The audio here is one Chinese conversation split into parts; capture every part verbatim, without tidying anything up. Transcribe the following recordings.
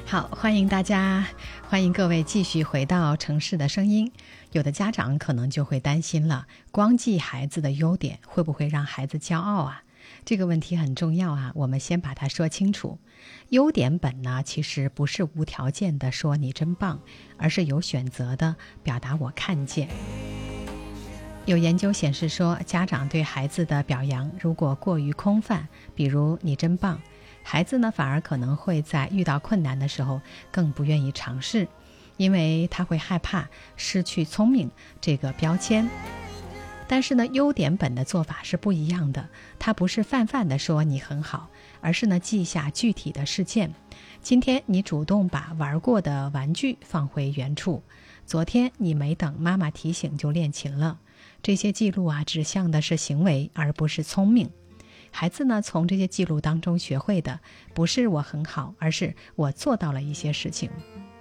好，欢迎大家，欢迎各位继续回到城市的声音。有的家长可能就会担心了，光记孩子的优点会不会让孩子骄傲啊？这个问题很重要啊，我们先把它说清楚。优点本呢，其实不是无条件的说你真棒，而是有选择的表达我看见。有研究显示说，家长对孩子的表扬如果过于空泛，比如你真棒，孩子呢反而可能会在遇到困难的时候更不愿意尝试，因为他会害怕失去聪明这个标签。但是呢，优点本的做法是不一样的，它不是泛泛的说你很好，而是呢记下具体的事件。今天你主动把玩过的玩具放回原处，昨天你没等妈妈提醒就练琴了。这些记录啊，指向的是行为，而不是聪明。孩子呢，从这些记录当中学会的不是我很好，而是我做到了一些事情。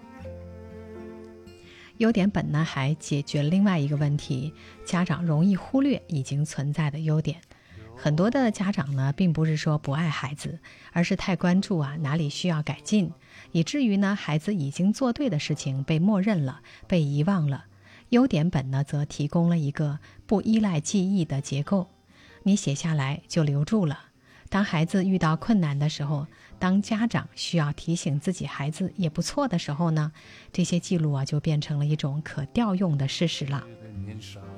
优点本呢，还解决了另外一个问题，家长容易忽略已经存在的优点。很多的家长呢，并不是说不爱孩子，而是太关注啊哪里需要改进，以至于呢，孩子已经做对的事情被默认了，被遗忘了。优点本呢，则提供了一个不依赖记忆的结构，你写下来就留住了。当孩子遇到困难的时候，当家长需要提醒自己孩子也不错的时候呢，这些记录啊就变成了一种可调用的事实了。